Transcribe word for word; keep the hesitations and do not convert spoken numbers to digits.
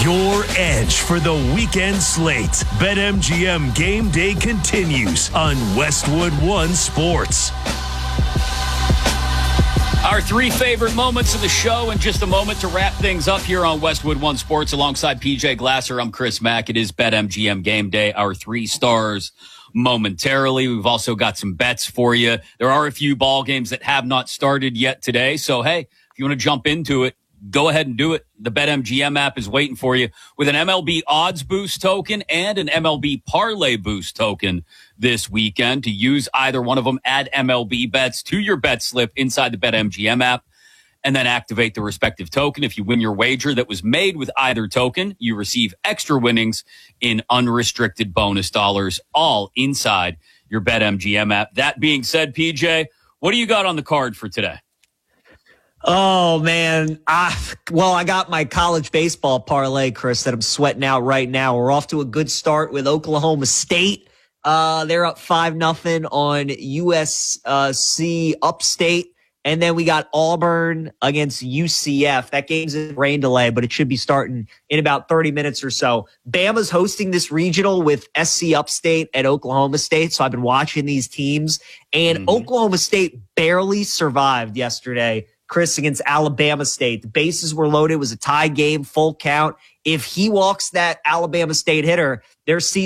Your edge for the weekend slate. BetMGM Game Day continues on Westwood One Sports. Our three favorite moments of the show in just a moment to wrap things up here on Westwood One Sports alongside P J Glasser. I'm Chris Mack. It is BetMGM Game Day. Our three stars momentarily. We've also got some bets for you. There are a few ball games that have not started yet today. So, hey, if you want to jump into it, go ahead and do it. The BetMGM app is waiting for you with an M L B odds boost token and an M L B parlay boost token this weekend. To use either one of them, add M L B bets to your bet slip inside the BetMGM app and then activate the respective token. If you win your wager that was made with either token, you receive extra winnings in unrestricted bonus dollars, all inside your BetMGM app. That being said, P J, what do you got on the card for today? Oh, man. I, well, I got my college baseball parlay, Chris, that I'm sweating out right now. We're off to a good start with Oklahoma State. Uh, they're up five nothing on U S C Upstate. And then we got Auburn against U C F. That game's in rain delay, but it should be starting in about thirty minutes or so. Bama's hosting this regional with S C Upstate and Oklahoma State. So I've been watching these teams. And mm-hmm. Oklahoma State barely survived yesterday, Chris, against Alabama State. The bases were loaded. It was a tie game, full count. If he walks that Alabama State hitter, their season